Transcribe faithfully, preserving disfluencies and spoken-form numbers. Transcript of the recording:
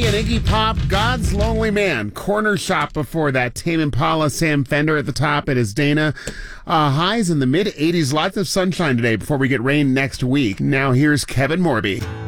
and Iggy Pop, God's Lonely Man. Corner Shop before that. Tame Impala, Sam Fender at the top. It is Dana. Uh, highs in the mid eighties. Lots of sunshine today before we get rain next week. Now here's Kevin Morby.